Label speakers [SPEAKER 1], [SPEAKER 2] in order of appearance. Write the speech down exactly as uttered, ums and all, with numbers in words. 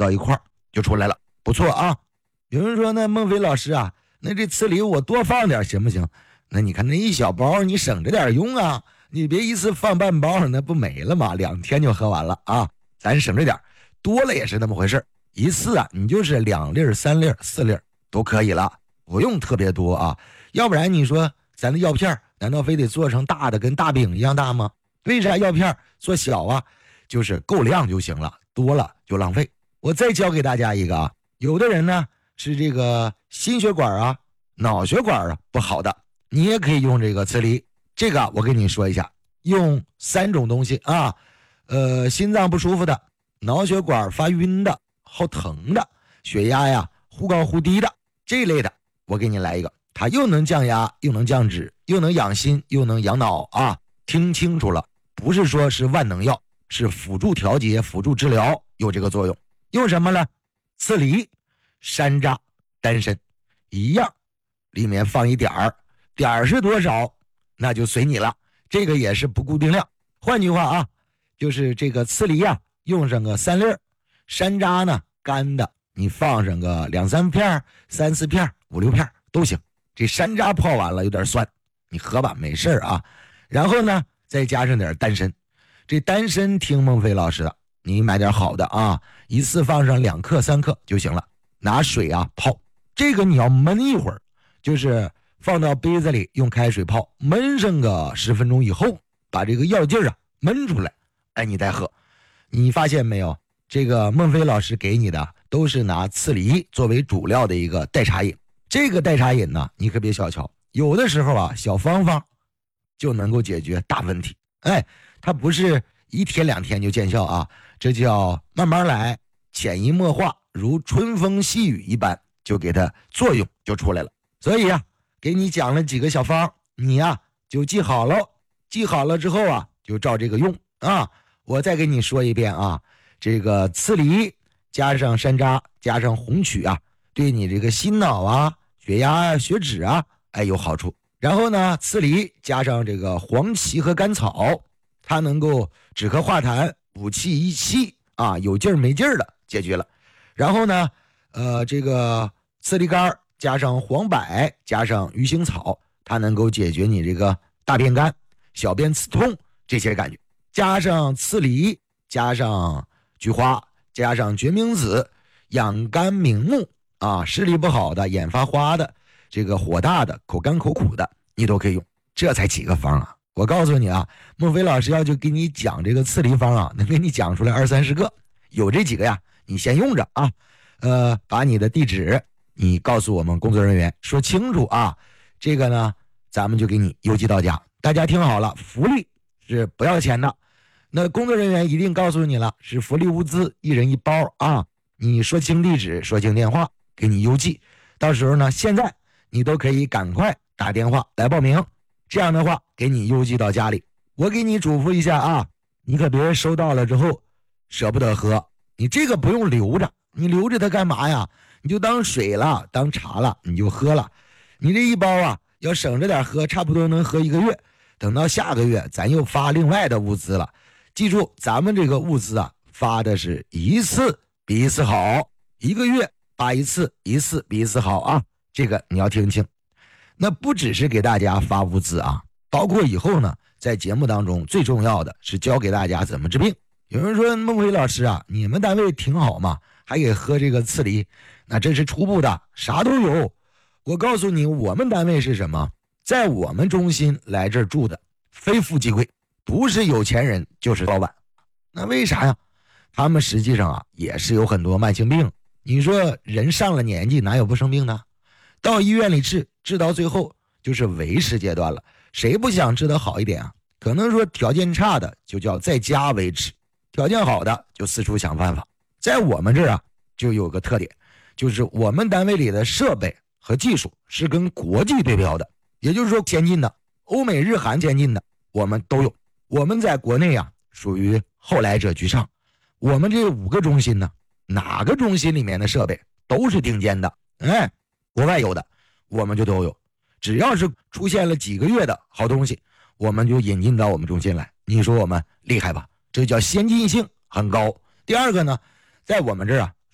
[SPEAKER 1] 到一块儿就出来了，不错啊。有人说那孟非老师啊，那这刺梨我多放点行不行？那你看那一小包你省着点用啊，你别一次放半包，那不没了吗？两天就喝完了啊，咱省着点，多了也是那么回事，一次啊你就是两粒三粒四粒都可以了，不用特别多啊。要不然你说咱的药片难道非得做成大的跟大饼一样大吗？为啥药片做小啊？就是够量就行了，多了就浪费。我再教给大家一个啊，有的人呢是这个心血管啊脑血管啊不好的，你也可以用这个刺梨。这个我跟你说一下，用三种东西啊，呃，心脏不舒服的，脑血管发晕的，好疼的，血压呀忽高忽低的这一类的，我给你来一个，它又能降压又能降脂又能养心又能养脑啊。听清楚了，不是说是万能药，是辅助调节辅助治疗，有这个作用。用什么呢？刺梨、山楂、丹参一样，里面放一点儿，点儿是多少那就随你了，这个也是不固定量。换句话啊，就是这个刺梨啊用上个三粒，山楂呢干的你放上个两三片三四片五六片都行。这山楂泡完了有点酸，你喝吧没事啊。然后呢再加上点丹参，这丹参听孟非老师的，你买点好的啊，一次放上两克三克就行了，拿水啊泡，这个你要焖一会儿，就是放到杯子里用开水泡，焖上个十分钟以后，把这个药劲儿啊焖出来，哎，你再喝。你发现没有，这个孟非老师给你的都是拿刺梨作为主料的一个代茶饮。这个代茶饮呢，你可别小瞧，有的时候啊小方方就能够解决大问题。哎，它不是一天两天就见效啊，这叫慢慢来，潜移默化，如春风细雨一般，就给它作用就出来了。所以啊，给你讲了几个小方，你呀、啊、就记好了，记好了之后啊，就照这个用啊。我再给你说一遍啊，这个刺梨加上山楂加上红曲啊，对你这个心脑啊、血压啊、血脂啊，哎有好处。然后呢，刺梨加上这个黄芪和甘草，它能够止咳化痰、补气益气啊，有劲儿没劲儿的解决了。然后呢，呃，这个刺梨干加上黄柏加上鱼腥草，它能够解决你这个大便干、小便刺痛这些感觉。加上刺梨，加上菊花，加上决明子，养肝明目啊，视力不好的、眼发花的、这个火大的、口干口苦的，你都可以用。这才几个方啊！我告诉你啊，孟非老师要就给你讲这个刺梨方啊，能给你讲出来二三十个，有这几个呀，你先用着啊。呃，把你的地址你告诉我们工作人员说清楚啊，这个呢，咱们就给你邮寄到家。大家听好了，福利是不要钱的。那工作人员一定告诉你了，是福利物资，一人一包啊。你说清地址，说清电话，给你邮寄。到时候呢，现在你都可以赶快打电话来报名，这样的话给你邮寄到家里。我给你嘱咐一下啊，你可别收到了之后舍不得喝，你这个不用留着，你留着它干嘛呀？你就当水了，当茶了，你就喝了。你这一包啊，要省着点喝，差不多能喝一个月。等到下个月，咱又发另外的物资了。记住，咱们这个物资啊，发的是一次比一次好，一个月发一次，一次比一次好啊。这个你要听清。那不只是给大家发物资啊，包括以后呢，在节目当中最重要的是教给大家怎么治病。有人说孟非老师啊，你们单位挺好嘛，还给喝这个刺梨，那这是初步的，啥都有。我告诉你，我们单位是什么？在我们中心来这儿住的非富即贵，不是有钱人就是老板。那为啥呀？他们实际上啊也是有很多慢性病。你说人上了年纪哪有不生病的？到医院里治，治到最后就是维持阶段了。谁不想治得好一点啊？可能说条件差的就叫在家维持，条件好的就四处想办法。在我们这儿啊就有个特点，就是我们单位里的设备和技术是跟国际对标的，也就是说先进的，欧美日韩先进的我们都有。我们在国内啊属于后来者居上，我们这五个中心呢，哪个中心里面的设备都是顶尖的，哎，国外有的我们就都有。只要是出现了几个月的好东西，我们就引进到我们中心来。你说我们厉害吧？这叫先进性很高。第二个呢，在我们这儿啊